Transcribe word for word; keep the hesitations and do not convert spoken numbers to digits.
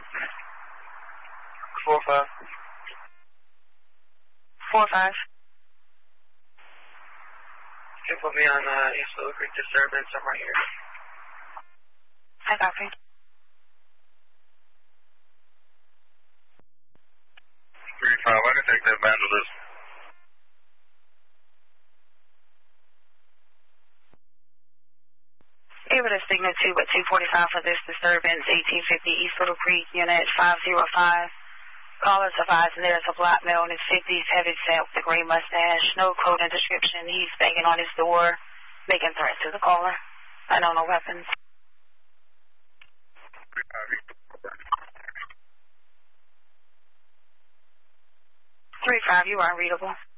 Four five. Four five. You can put me on uh, East Little Creek disturbance. I'm right here. I copy. Three five. I can take that vandalism. Able to signal two at two forty-five for this disturbance, eighteen fifty East Little Creek, unit five zero five. Caller advising there's a black male in his fifties, heavy set with a gray mustache, no code and description. He's banging on his door, making threats to the caller. I know no weapons. Three five, you are unreadable.